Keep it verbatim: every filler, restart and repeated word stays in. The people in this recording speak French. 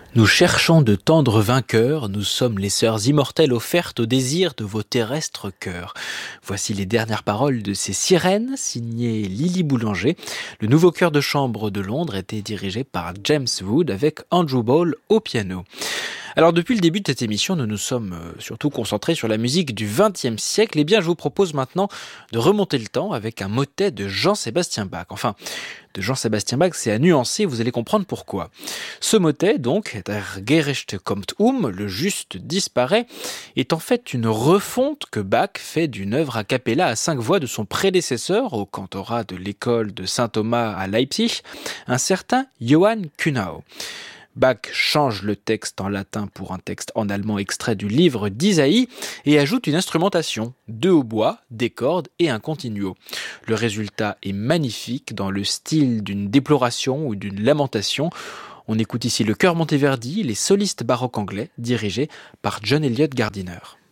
Nous cherchons de tendres vainqueurs, nous sommes les sœurs immortelles offertes au désir de vos terrestres cœurs. Voici les dernières paroles de ces sirènes, signées Lily Boulanger. Le nouveau chœur de chambre de Londres était dirigé par James Wood avec Andrew Ball au piano. Alors depuis le début de cette émission, nous nous sommes surtout concentrés sur la musique du vingtième siècle. Eh bien, je vous propose maintenant de remonter le temps avec un motet de Jean-Sébastien Bach. Enfin, de Jean-Sébastien Bach, c'est à nuancer, vous allez comprendre pourquoi. Ce motet, donc, Der Gerechte kommt um, le juste disparaît, est en fait une refonte que Bach fait d'une œuvre a cappella à cinq voix de son prédécesseur au cantorat de l'école de Saint-Thomas à Leipzig, un certain Johann Kuhnau. Bach change le texte en latin pour un texte en allemand extrait du livre d'Isaïe et ajoute une instrumentation, deux hautbois, des cordes et un continuo. Le résultat est magnifique dans le style d'une déploration ou d'une lamentation. On écoute ici le chœur Monteverdi, les solistes baroques anglais dirigés par John Eliot Gardiner.